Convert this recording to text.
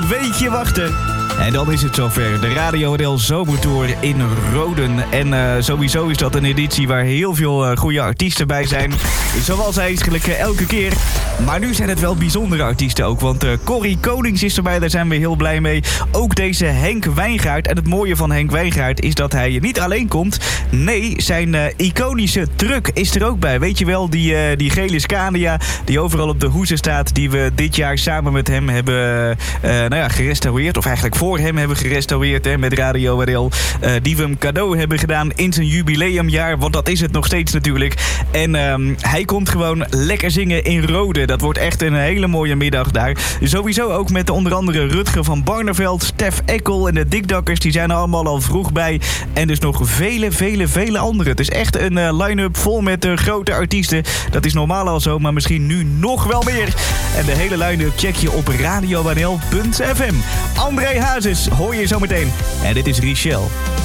een weekje wachten. En dan is het zover. De Radio NL Zomertour in Roden. En sowieso is dat een editie waar heel veel goede artiesten bij zijn. Zoals eigenlijk elke keer. Maar nu zijn het wel bijzondere artiesten ook. Want Corrie Konings is erbij, daar zijn we heel blij mee. Ook deze Henk Wijngaard. En het mooie van Henk Wijngaard is dat hij niet alleen komt. Nee, zijn iconische truck is er ook bij. Weet je wel, die gele Scania die overal op de hoezen staat. Die we dit jaar samen met hem hebben gerestaureerd. Of eigenlijk voor hem hebben gerestaureerd met Radio NL. Die we hem cadeau hebben gedaan in zijn jubileumjaar. Want dat is het nog steeds natuurlijk. En hij komt gewoon lekker zingen in Rode. Dat wordt echt een hele mooie middag daar. Sowieso ook met onder andere Rutger van Barneveld, Stef Eckel en de Dikdakkers. Die zijn er allemaal al vroeg bij. En dus nog vele anderen. Het is echt een line-up vol met grote artiesten. Dat is normaal al zo, maar misschien nu nog wel meer. En de hele line-up check je op radionl.fm. André Hazes hoor je zo meteen. En dit is Richelle.